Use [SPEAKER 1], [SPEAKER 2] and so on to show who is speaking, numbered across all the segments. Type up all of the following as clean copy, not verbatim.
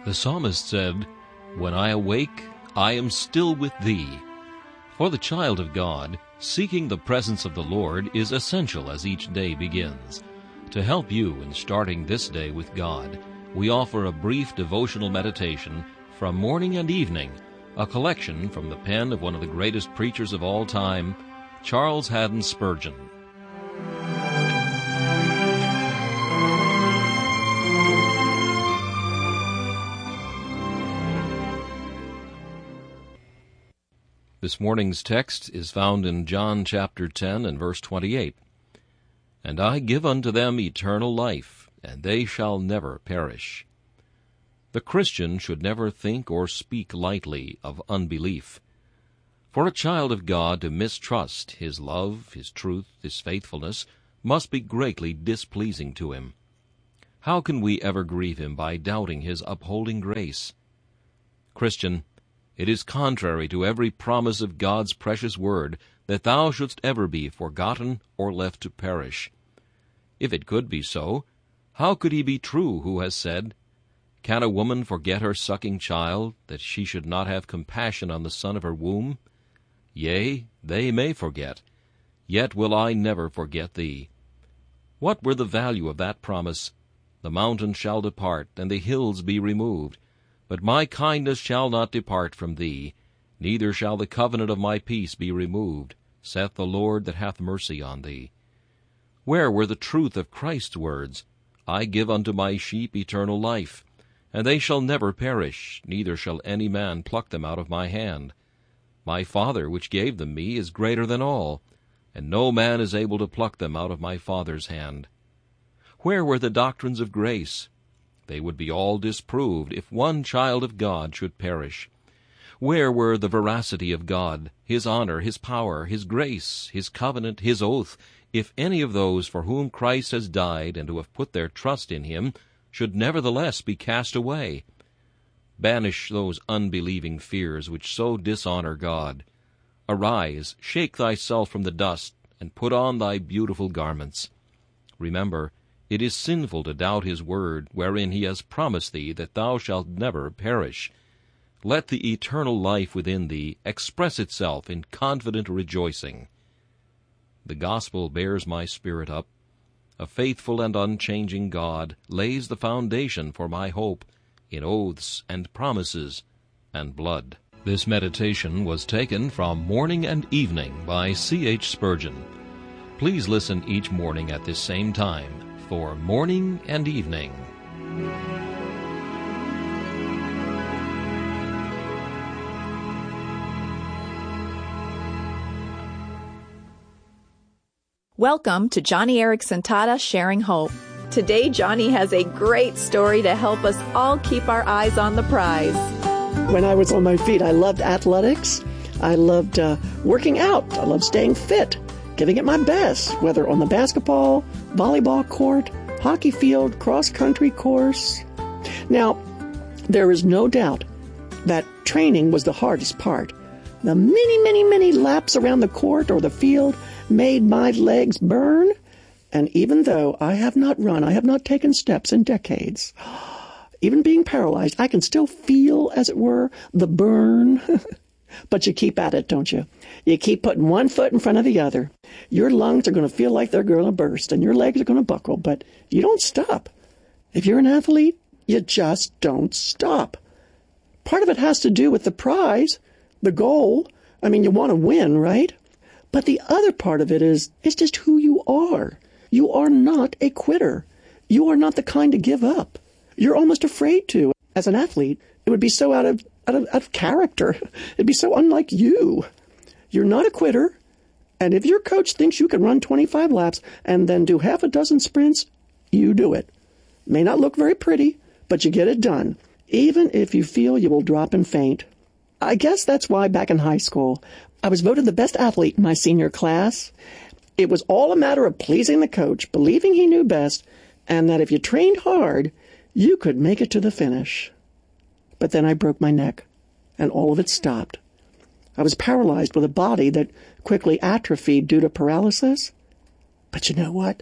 [SPEAKER 1] The psalmist said, "When I awake, I am still with thee." For the child of God, seeking the presence of the Lord is essential as each day begins. To help you in starting this day with God, we offer a brief devotional meditation from morning and evening, a collection from the pen of one of the greatest preachers of all time, Charles Haddon Spurgeon. This morning's text is found in John chapter 10 and verse 28. "And I give unto them eternal life, and they shall never perish." The Christian should never think or speak lightly of unbelief. For a child of God to mistrust His love, His truth, His faithfulness, must be greatly displeasing to Him. How can we ever grieve Him by doubting His upholding grace? Christian, it is contrary to every promise of God's precious word that thou shouldst ever be forgotten or left to perish. If it could be so, how could He be true who has said, "Can a woman forget her sucking child, that she should not have compassion on the son of her womb? Yea, they may forget, yet will I never forget thee." What were the value of that promise? "The mountains shall depart, and the hills be removed, but my kindness shall not depart from thee, neither shall the covenant of my peace be removed, saith the Lord that hath mercy on thee." Where were the truth of Christ's words, "I give unto my sheep eternal life, and they shall never perish, neither shall any man pluck them out of my hand. My Father which gave them me is greater than all, and no man is able to pluck them out of my Father's hand"? Where were the doctrines of grace? They would be all disproved if one child of God should perish. Where were the veracity of God, His honor, His power, His grace, His covenant, His oath, if any of those for whom Christ has died and who have put their trust in Him should nevertheless be cast away? Banish those unbelieving fears which so dishonor God. Arise, shake thyself from the dust, and put on thy beautiful garments. Remember, it is sinful to doubt His word, wherein He has promised thee that thou shalt never perish. Let the eternal life within thee express itself in confident rejoicing. The gospel bears my spirit up. A faithful and unchanging God lays the foundation for my hope in oaths and promises and blood. This meditation was taken from Morning and Evening by C.H. Spurgeon. Please listen each morning at this same time for Morning and Evening.
[SPEAKER 2] Welcome to Johnny Erickson Tata Sharing Hope. Today, Johnny has a great story to help us all keep our eyes on the prize.
[SPEAKER 3] When I was on my feet, I loved athletics. I loved working out. I loved staying fit, giving it my best, whether on the basketball, volleyball court, hockey field, cross-country course. Now, there is no doubt that training was the hardest part. The many laps around the court or the field made my legs burn. And even though I have not run, I have not taken steps in decades, even being paralyzed, I can still feel, as it were, the burn. But you keep at it, don't you? You keep putting one foot in front of the other. Your lungs are going to feel like they're going to burst, and your legs are going to buckle, but you don't stop. If you're an athlete, you just don't stop. Part of it has to do with the prize, the goal. I mean, you want to win, right? But the other part of it is, it's just who you are. You are not a quitter. You are not the kind to give up. You're almost afraid to. As an athlete, it would be so out of character. It'd be so unlike you. You're not a quitter. And if your coach thinks you can run 25 laps and then do half a dozen sprints, you do it. May not look very pretty, but you get it done, even if you feel you will drop and faint. I guess that's why back in high school, I was voted the best athlete in my senior class. It was all a matter of pleasing the coach, believing he knew best, and that if you trained hard, you could make it to the finish. But then I broke my neck, and all of it stopped. I was paralyzed with a body that quickly atrophied due to paralysis. But you know what?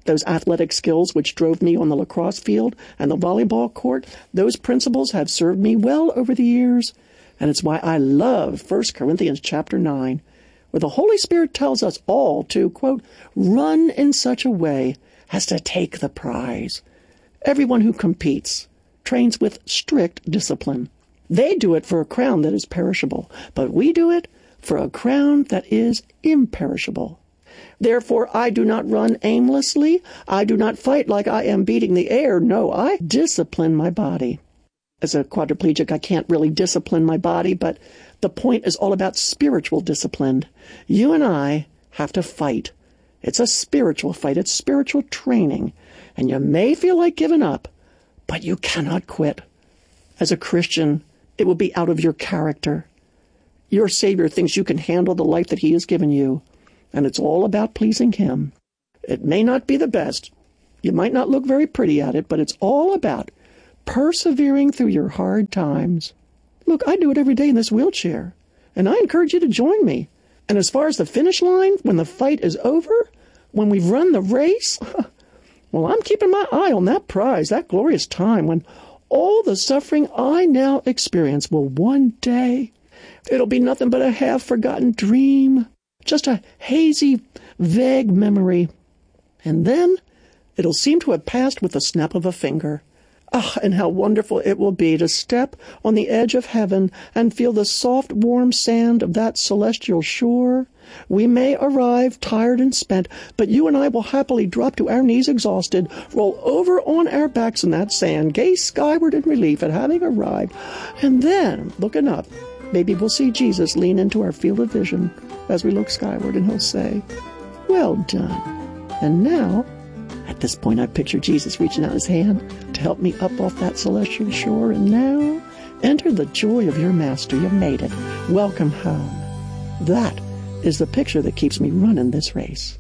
[SPEAKER 3] those athletic skills which drove me on the lacrosse field and the volleyball court, those principles have served me well over the years. And it's why I love 1 Corinthians chapter 9, where the Holy Spirit tells us all to, quote, run in such a way as to take the prize. Everyone who competes trains with strict discipline. They do it for a crown that is perishable, but we do it for a crown that is imperishable. Therefore, I do not run aimlessly. I do not fight like I am beating the air. No, I discipline my body. As a quadriplegic, I can't really discipline my body, but the point is all about spiritual discipline. You and I have to fight. It's a spiritual fight. It's spiritual training. And you may feel like giving up, but you cannot quit. As a Christian, it will be out of your character. Your Savior thinks you can handle the life that He has given you, and it's all about pleasing Him. It may not be the best. You might not look very pretty at it, but it's all about persevering through your hard times. Look, I do it every day in this wheelchair, and I encourage you to join me. And as far as the finish line, when the fight is over, when we've run the race, well, I'm keeping my eye on that prize, that glorious time when all the suffering I now experience will one day, it'll be nothing but a half-forgotten dream, just a hazy, vague memory. And then it'll seem to have passed with the snap of a finger. Ah, and how wonderful it will be to step on the edge of heaven and feel the soft, warm sand of that celestial shore. We may arrive tired and spent, but you and I will happily drop to our knees exhausted, roll over on our backs in that sand, gaze skyward in relief at having arrived, and then, looking up, maybe we'll see Jesus lean into our field of vision as we look skyward, and He'll say, well done. And now, at this point, I picture Jesus reaching out His hand to help me up off that celestial shore. And now, enter the joy of your Master. You've made it. Welcome home. That is the picture that keeps me running this race.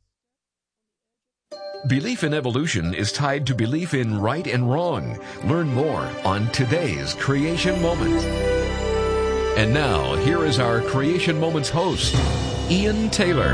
[SPEAKER 4] Belief in evolution is tied to belief in right and wrong. Learn more on today's Creation Moment. And now, here is our Creation Moments host, Ian Taylor.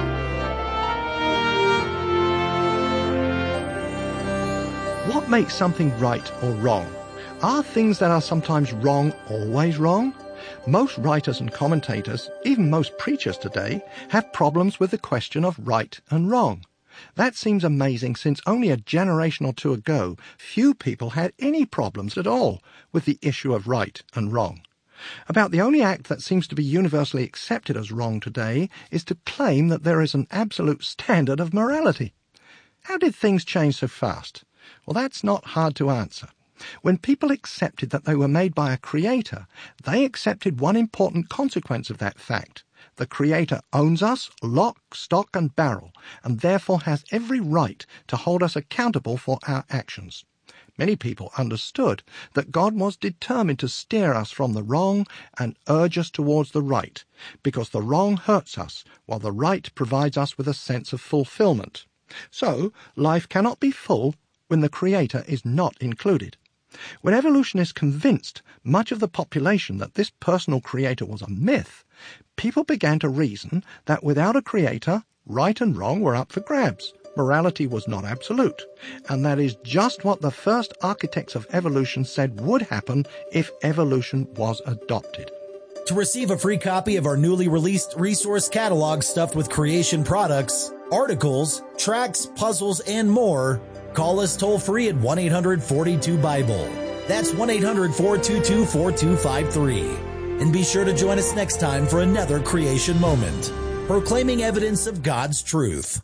[SPEAKER 5] What makes something right or wrong? Are things that are sometimes wrong always wrong? Most writers and commentators, even most preachers today, have problems with the question of right and wrong. That seems amazing, since only a generation or two ago, few people had any problems at all with the issue of right and wrong. About the only act that seems to be universally accepted as wrong today is to claim that there is an absolute standard of morality. How did things change so fast? Well, that's not hard to answer. When people accepted that they were made by a creator, they accepted one important consequence of that fact. The creator owns us, lock, stock, and barrel, and therefore has every right to hold us accountable for our actions. Many people understood that God was determined to steer us from the wrong and urge us towards the right, because the wrong hurts us, while the right provides us with a sense of fulfillment. So, life cannot be full when the Creator is not included. When evolutionists convinced much of the population that this personal Creator was a myth, people began to reason that without a Creator, right and wrong were up for grabs. Morality was not absolute, and that is just what the first architects of evolution said would happen if evolution was adopted.
[SPEAKER 6] To receive a free copy of our newly released resource catalog stuffed with creation products, articles, tracks, puzzles, and more, call us toll-free at 1-800-42-BIBLE. That's 1-800-422-4253. And be sure to join us next time for another Creation Moment, proclaiming evidence of God's truth.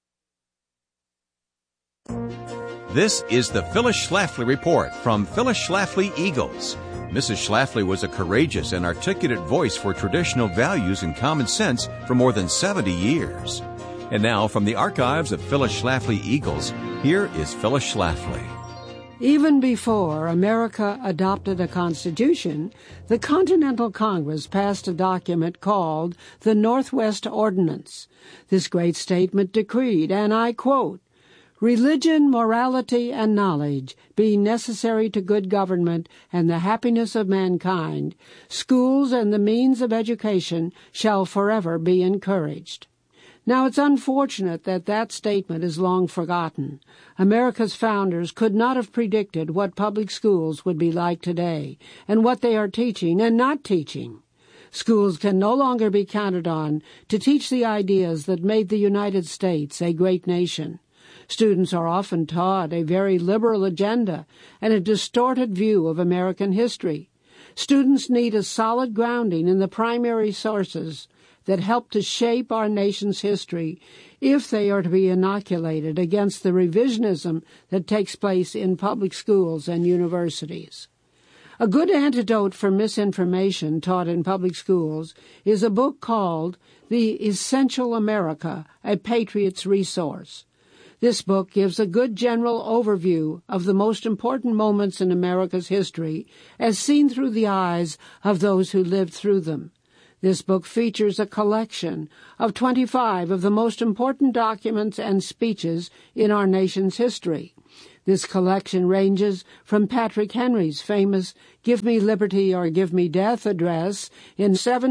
[SPEAKER 7] This is the Phyllis Schlafly Report from Phyllis Schlafly Eagles. Mrs. Schlafly was a courageous and articulate voice for traditional values and common sense for more than 70 years. And now, from the archives of Phyllis Schlafly Eagles, here is Phyllis Schlafly.
[SPEAKER 8] Even before America adopted a constitution, the Continental Congress passed a document called the Northwest Ordinance. This great statement decreed, and I quote, "Religion, morality, and knowledge being necessary to good government and the happiness of mankind, schools and the means of education shall forever be encouraged." Now, it's unfortunate that that statement is long forgotten. America's founders could not have predicted what public schools would be like today and what they are teaching and not teaching. Schools can no longer be counted on to teach the ideas that made the United States a great nation. Students are often taught a very liberal agenda and a distorted view of American history. Students need a solid grounding in the primary sources that help to shape our nation's history if they are to be inoculated against the revisionism that takes place in public schools and universities. A good antidote for misinformation taught in public schools is a book called The Essential America, a Patriot's Resource. This book gives a good general overview of the most important moments in America's history as seen through the eyes of those who lived through them. This book features a collection of 25 of the most important documents and speeches in our nation's history. This collection ranges from Patrick Henry's famous Give Me Liberty or Give Me Death address in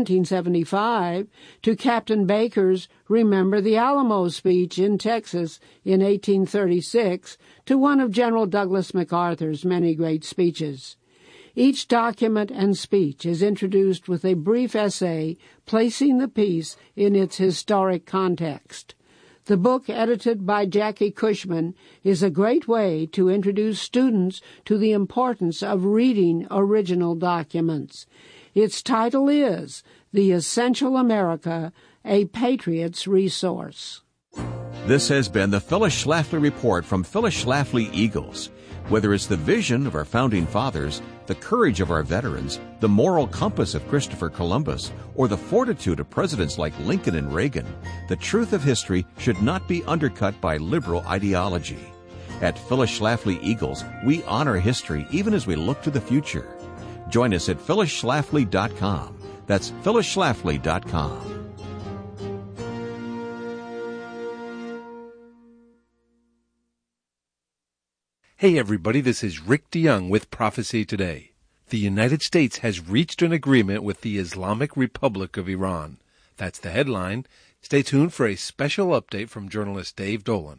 [SPEAKER 8] 1775 to Captain Baker's Remember the Alamo speech in Texas in 1836 to one of General Douglas MacArthur's many great speeches. Each document and speech is introduced with a brief essay placing the piece in its historic context. The book, edited by Jackie Cushman, is a great way to introduce students to the importance of reading original documents. Its title is The Essential America, a Patriot's Resource.
[SPEAKER 7] This has been the Phyllis Schlafly Report from Phyllis Schlafly Eagles. Whether it's the vision of our founding fathers, the courage of our veterans, the moral compass of Christopher Columbus, or the fortitude of presidents like Lincoln and Reagan, the truth of history should not be undercut by liberal ideology. At Phyllis Schlafly Eagles, we honor history even as we look to the future. Join us at phyllisschlafly.com. That's phyllisschlafly.com.
[SPEAKER 9] Hey everybody, this is Rick DeYoung with Prophecy Today. The United States has reached an agreement with the Islamic Republic of Iran. That's the headline. Stay tuned for a special update from journalist Dave Dolan.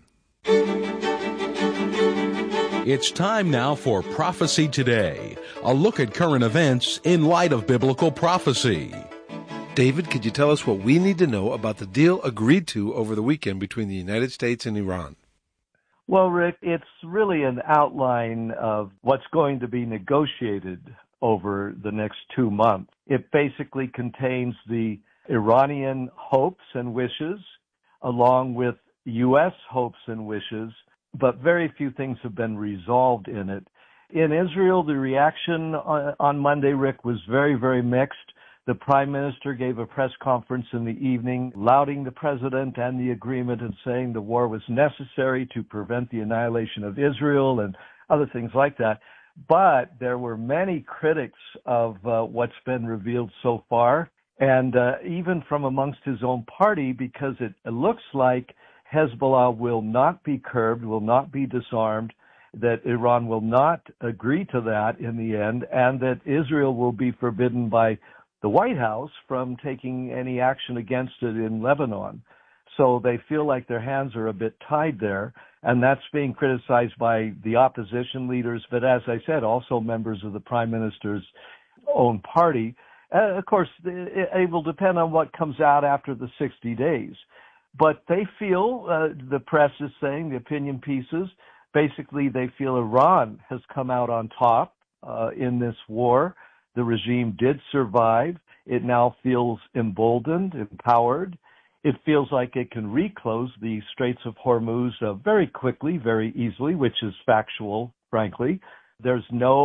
[SPEAKER 10] It's time now for Prophecy Today, a look at current events in light of biblical prophecy.
[SPEAKER 9] David, could you tell us what we need to know about the deal agreed to over the weekend between the United States and Iran?
[SPEAKER 11] Well, Rick, it's really an outline of what's going to be negotiated over the next 2 months. It basically contains the Iranian hopes and wishes, along with U.S. hopes and wishes, but very few things have been resolved in it. In Israel, the reaction on Monday, Rick, was very, very mixed. The Prime Minister gave a press conference in the evening lauding the President and the agreement and saying the war was necessary to prevent the annihilation of Israel and other things like that. But there were many critics of what's been revealed so far, and even from amongst his own party, because it looks like Hezbollah will not be curbed, will not be disarmed, that Iran will not agree to that in the end, and that Israel will be forbidden by the White House from taking any action against it in Lebanon. So they feel like their hands are a bit tied there, and that's being criticized by the opposition leaders, but as I said, also members of the Prime Minister's own party. Of course, it will depend on what comes out after the 60 days. But they feel, the press is saying, the opinion pieces, basically they feel Iran has come out on top in this war. The regime did survive. It now feels emboldened, empowered. It feels like it can reclose the Straits of Hormuz very quickly, very easily, which is factual, frankly. There's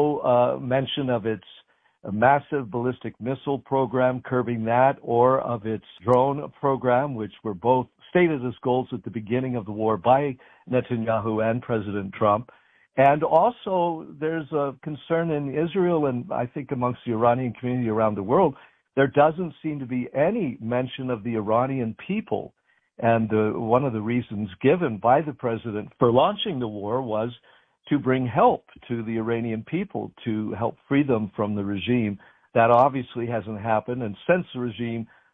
[SPEAKER 11] no mention of its massive ballistic missile program, curbing that, or of its drone program, which were both stated as goals at the beginning of the war by Netanyahu and President Trump. And also, there's a concern in Israel and I think amongst the Iranian community around the world, there doesn't seem to be any mention of the Iranian people. And one of the reasons given by the president for launching the war was to bring help to the Iranian people, to help free them from the regime. That obviously hasn't happened. And since the regime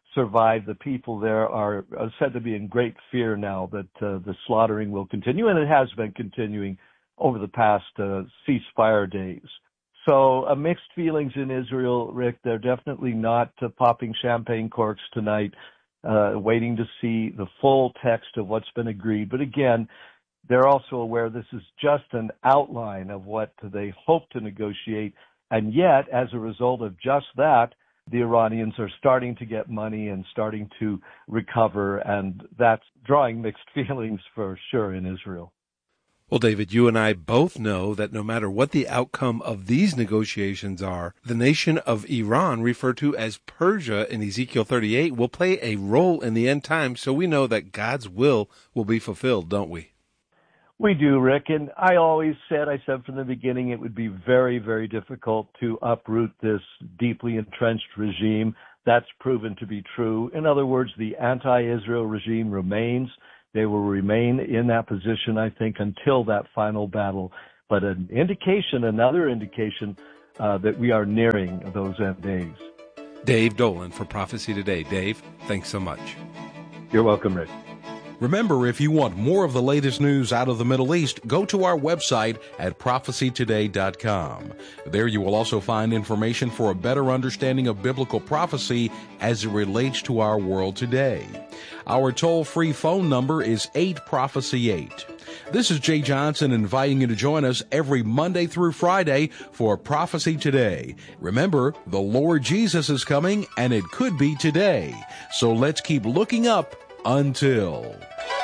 [SPEAKER 11] survive. The people there are said to be in great fear now that the slaughtering will continue, and it has been continuing over the past ceasefire days. So mixed feelings in Israel, Rick. They're definitely not popping champagne corks tonight, waiting to see the full text of what's been agreed. But again, they're also aware this is just an outline of what they hope to negotiate. And yet, as a result of just that, the Iranians are starting to get money and starting to recover, and that's drawing mixed feelings for sure in Israel.
[SPEAKER 9] Well, David, you and I both know that no matter what the outcome of these negotiations are, the nation of Iran, referred to as Persia in Ezekiel 38, will play a role in the end times, so we know that God's will be fulfilled, don't we?
[SPEAKER 11] We do, Rick, and I said from the beginning it would be very, very difficult to uproot this deeply entrenched regime. That's proven to be true. In other words, the anti-Israel regime remains. They will remain in that position, I think, until that final battle. But another indication that we are nearing those end days.
[SPEAKER 9] Dave Dolan for Prophecy Today. Dave, thanks so much.
[SPEAKER 11] You're welcome, Rick.
[SPEAKER 10] Remember, if you want more of the latest news out of the Middle East, go to our website at prophecytoday.com. There you will also find information for a better understanding of biblical prophecy as it relates to our world today. Our toll-free phone number is 8-PROPHECY-8. This is Jay Johnson inviting you to join us every Monday through Friday for Prophecy Today. Remember, the Lord Jesus is coming, and it could be today. So let's keep looking up until...